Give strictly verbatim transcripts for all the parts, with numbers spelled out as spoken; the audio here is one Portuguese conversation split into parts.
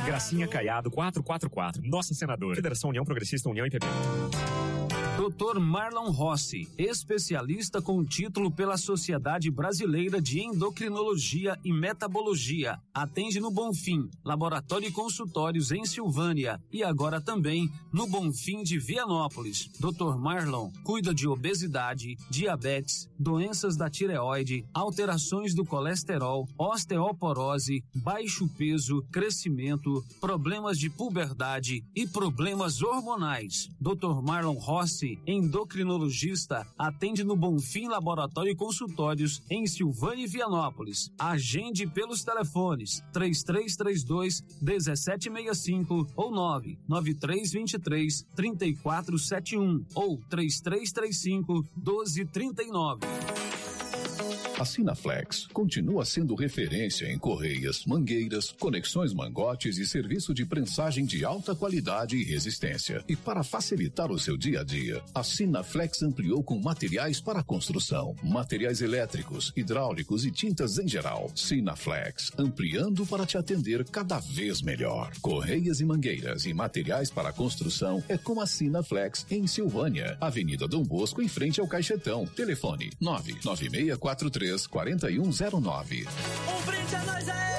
Gracinha Caiado quatrocentos e quarenta e quatro. Nossa Senadora. Federação União Progressista União I P B. doutor Marlon Rossi, especialista com título pela Sociedade Brasileira de Endocrinologia e Metabologia. Atende no Bonfim, laboratório e consultórios em Silvânia e agora também no Bonfim de Vianópolis. doutor Marlon cuida de obesidade, diabetes, doenças da tireoide, alterações do colesterol, osteoporose, baixo peso, crescimento, problemas de puberdade e problemas hormonais. doutor Marlon Rossi, endocrinologista, atende no Bonfim Laboratório e Consultórios em Silvânia e Vianópolis. Agende pelos telefones três três três dois, um sete seis cinco ou nove nove três dois três, três quatro sete um ou três três três cinco, um dois três nove. A Sinaflex continua sendo referência em correias, mangueiras, conexões mangotes e serviço de prensagem de alta qualidade e resistência. E para facilitar o seu dia a dia, a Sinaflex ampliou com materiais para construção, materiais elétricos, hidráulicos e tintas em geral. Sinaflex, ampliando para te atender cada vez melhor. Correias e mangueiras e materiais para construção é com a Sinaflex em Silvânia, Avenida Dom Bosco, em frente ao Caixetão. Telefone nove nove seis quatro três, quatro um zero nove. Um brinde a nós aí!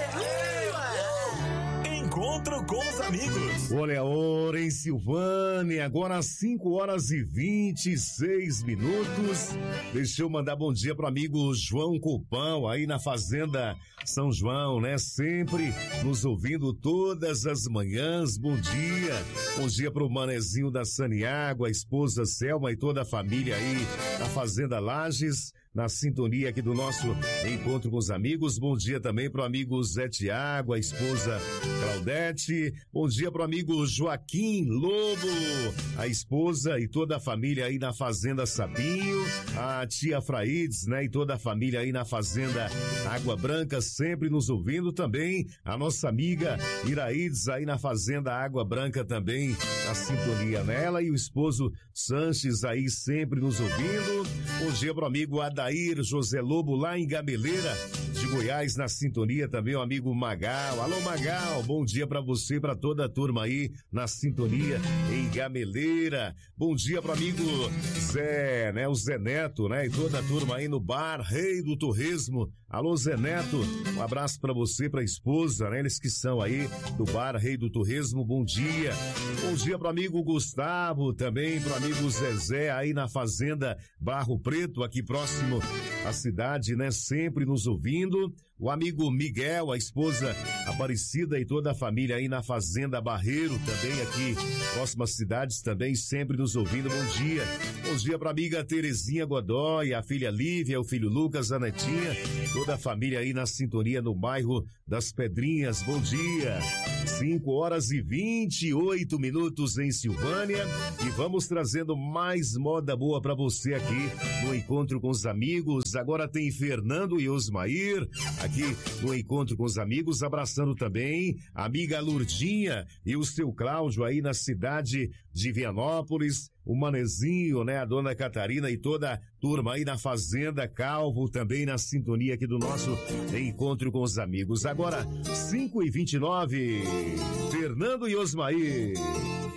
Encontro com os amigos. Olha a hora em Silvânia, agora às cinco horas e vinte e seis minutos. Deixa eu mandar bom dia pro amigo João Copão, aí na Fazenda São João, né? Sempre nos ouvindo todas as manhãs. Bom dia. Bom dia pro manezinho da Saniágua, a esposa Selma e toda a família aí na Fazenda Lages, na sintonia aqui do nosso Encontro com os Amigos. Bom dia também pro amigo Zé Tiago, a esposa Claudete. Bom dia pro amigo Joaquim Lobo, a esposa e toda a família aí na Fazenda Sabinho, a tia Fraides, né, e toda a família aí na Fazenda Água Branca, sempre nos ouvindo também. A nossa amiga Iraides aí na Fazenda Água Branca também, a sintonia nela, e o esposo Sanches aí sempre nos ouvindo. Bom dia pro amigo Adair José Lobo lá em Gameleira de Goiás, na sintonia também o amigo Magal. Alô Magal, bom dia pra você, pra toda a turma aí na sintonia em Gameleira. Bom dia pro amigo Zé, né, o Zé Neto, né, e toda a turma aí no bar Rei do Torresmo. Alô Zé Neto, um abraço pra você, pra esposa, né, eles que são aí do bar Rei do Torresmo. Bom dia. Bom dia pro amigo Gustavo, também pro amigo Zezé aí na Fazenda Barro Preto, aqui próximo à cidade, né, sempre nos ouvindo. O amigo Miguel, a esposa Aparecida e toda a família aí na Fazenda Barreiro, também aqui próximas cidades, também sempre nos ouvindo. Bom dia. Bom dia pra amiga Terezinha Godoy, a filha Lívia, o filho Lucas, a netinha, toda a família aí na sintonia no bairro das Pedrinhas. Bom dia. cinco horas e vinte e oito minutos em Silvânia, e vamos trazendo mais moda boa pra você aqui no Encontro com os Amigos. Agora tem Fernando e Osmair aqui no Encontro com os Amigos, abraçando também a amiga Lurdinha e o seu Cláudio aí na cidade de Vianópolis, o Manezinho, né, a dona Catarina e toda a turma aí na Fazenda Calvo, também na sintonia aqui do nosso Encontro com os Amigos. Agora cinco e vinte e nove, Fernando e Osmair.